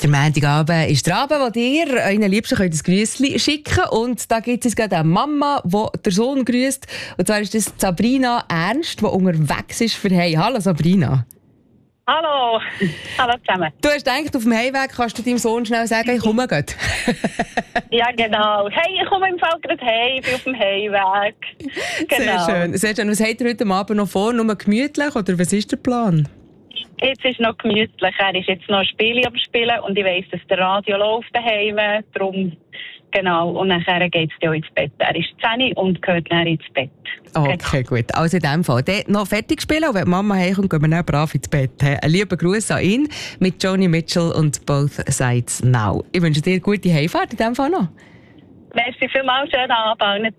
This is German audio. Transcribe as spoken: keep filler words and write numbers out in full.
Der Montagabend ist der Abend, wo ihr euren Liebsten ein Grüßchen schicken könnt. Und da gibt es gerade eine Mama, die der Sohn grüßt. Und zwar ist das Sabrina Ernst, die unterwegs ist für Hey. Hallo Sabrina. Hallo. Hallo zusammen. Du hast gedacht, auf dem Heimweg kannst du deinem Sohn schnell sagen, ich komme gleich. Ja, genau. Hey, ich komme im Fall gerade heim, ich bin auf dem Heimweg. Genau. Sehr schön. Sehr schön. Was habt ihr heute Abend noch vor? Nur gemütlich oder was ist der Plan? Jetzt ist noch gemütlich. Er ist jetzt noch ein Spiel am Spielen und ich weiss, dass der Radio läuft daheim. Darum, genau. Und nachher geht es dann ins Bett. Er ist zehn und gehört dann ins Bett. Okay, genau. gut. Also in dem Fall. Dann noch fertig spielen und wenn die Mama heimkommt, gehen wir dann brav ins Bett. Ein lieber Gruß an ihn mit Joni Mitchell und Both Sides Now. Ich wünsche dir gute Heimfahrt in dem Fall noch. Merci vielmals, schönen Abend.